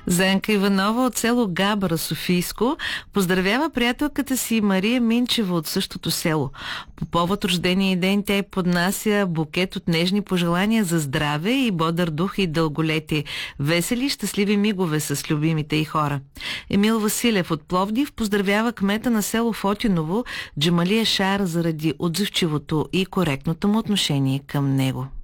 Зенка Иванова от село Габра, Софийско, поздравява приятелката си Мария Минчева от същото село. По повод рождения ден тя й поднася букет от нежни пожелания за здраве и бодър дух и дълголетие. Весели, щастливи мигове с любимите й хора. Емил Василев от Пловдив поздравява кмета на село Фотиново Джамалия Шар заради отзивчивото и коректното му отношение към него.